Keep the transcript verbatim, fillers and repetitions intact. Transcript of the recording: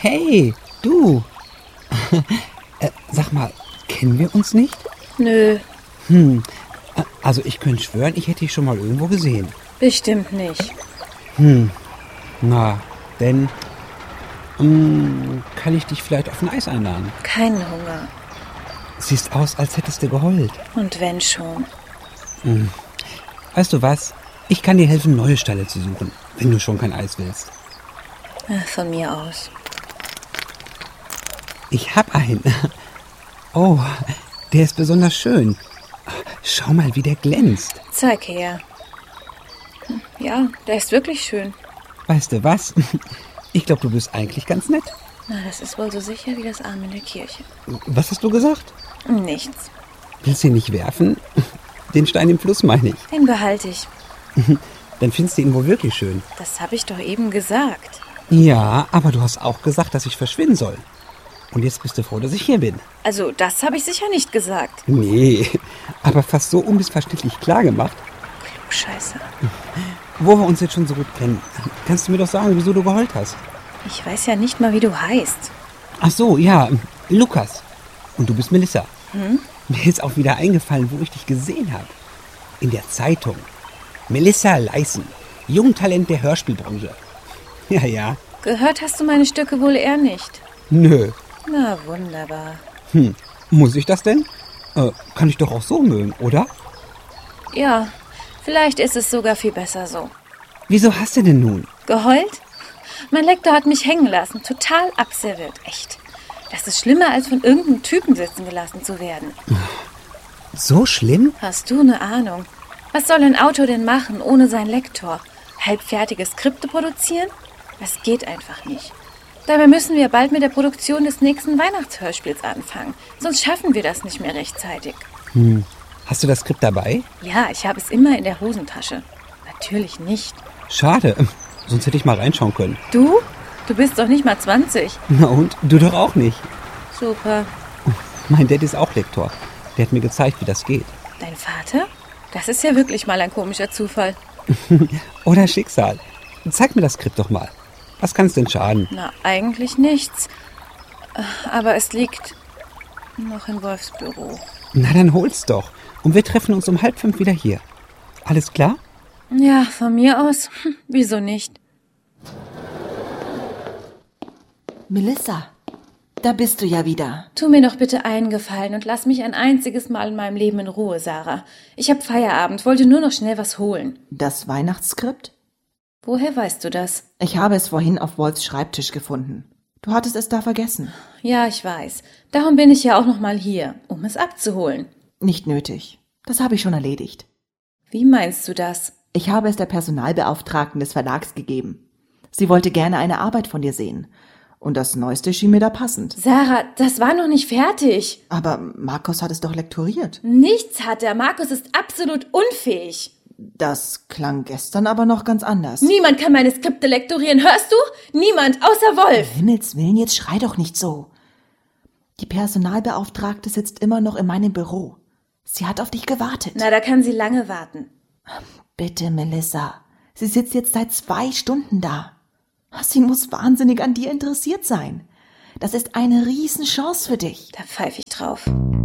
Hey, du. äh, sag mal, kennen wir uns nicht? Nö. Hm, also ich könnte schwören, ich hätte dich schon mal irgendwo gesehen. Bestimmt nicht. Hm, na, denn mh, kann ich dich vielleicht auf ein Eis einladen? Keinen Hunger. Siehst aus, als hättest du geheult. Und wenn schon. Hm. Weißt du was? Ich kann dir helfen, neue Stalle zu suchen, wenn du schon kein Eis willst. Von mir aus. Ich hab einen. Oh, der ist besonders schön. Schau mal, wie der glänzt. Zeig her. Ja, der ist wirklich schön. Weißt du was? Ich glaube, du bist eigentlich ganz nett. Na, das ist wohl so sicher wie das Arm in der Kirche. Was hast du gesagt? Nichts. Willst du ihn nicht werfen? Den Stein im Fluss meine ich. Den behalte ich. Dann findest du ihn wohl wirklich schön. Das habe ich doch eben gesagt. Ja, aber du hast auch gesagt, dass ich verschwinden soll. Und jetzt bist du froh, dass ich hier bin. Also, das habe ich sicher nicht gesagt. Nee, aber fast so unmissverständlich klar gemacht. Scheiße. Wo wir uns jetzt schon so gut kennen, kannst du mir doch sagen, wieso du geheult hast? Ich weiß ja nicht mal, wie du heißt. Ach so, ja, Lukas. Und du bist Melissa. Hm? Mir ist auch wieder eingefallen, wo ich dich gesehen habe. In der Zeitung. Melissa Leisen, Jungtalent der Hörspielbranche. Ja, ja. Gehört hast du meine Stücke wohl eher nicht. Nö. Na, wunderbar. Hm, muss ich das denn? Äh, kann ich doch auch so mögen, oder? Ja, vielleicht ist es sogar viel besser so. Wieso hast du denn nun? Geheult? Mein Lektor hat mich hängen lassen, total abserviert, echt. Das ist schlimmer, als von irgendeinem Typen sitzen gelassen zu werden. So schlimm? Hast du eine Ahnung? Was soll ein Autor denn machen, ohne seinen Lektor? Halbfertige Skripte produzieren? Das geht einfach nicht. Dabei müssen wir bald mit der Produktion des nächsten Weihnachtshörspiels anfangen. Sonst schaffen wir das nicht mehr rechtzeitig. Hm. Hast du das Skript dabei? Ja, ich habe es immer in der Hosentasche. Natürlich nicht. Schade, sonst hätte ich mal reinschauen können. Du? Du bist doch nicht mal zwanzig. Na und? Du doch auch nicht. Super. Mein Dad ist auch Lektor. Der hat mir gezeigt, wie das geht. Dein Vater? Das ist ja wirklich mal ein komischer Zufall. Oder Schicksal. Zeig mir das Skript doch mal. Was kann es denn schaden? Na, eigentlich nichts. Aber es liegt noch in Wolfs Büro. Na, dann hol's doch. Und wir treffen uns um halb fünf wieder hier. Alles klar? Ja, von mir aus. Hm, wieso nicht? Melissa, da bist du ja wieder. Tu mir doch bitte einen Gefallen und lass mich ein einziges Mal in meinem Leben in Ruhe, Sarah. Ich hab Feierabend, wollte nur noch schnell was holen. Das Weihnachtsskript? Woher weißt du das? Ich habe es vorhin auf Wolfs Schreibtisch gefunden. Du hattest es da vergessen. Ja, ich weiß. Darum bin ich ja auch noch mal hier, um es abzuholen. Nicht nötig. Das habe ich schon erledigt. Wie meinst du das? Ich habe es der Personalbeauftragten des Verlags gegeben. Sie wollte gerne eine Arbeit von dir sehen. Und das Neueste schien mir da passend. Sarah, das war noch nicht fertig. Aber Markus hat es doch lektoriert. Nichts hat er. Markus ist absolut unfähig. Das klang gestern aber noch ganz anders. Niemand kann meine Skripte lektorieren, hörst du? Niemand, außer Wolf. Um Himmels Willen, jetzt schrei doch nicht so. Die Personalbeauftragte sitzt immer noch in meinem Büro. Sie hat auf dich gewartet. Na, da kann sie lange warten. Bitte, Melissa. Sie sitzt jetzt seit zwei Stunden da. Sie muss wahnsinnig an dir interessiert sein. Das ist eine Riesenchance für dich. Da pfeife ich drauf.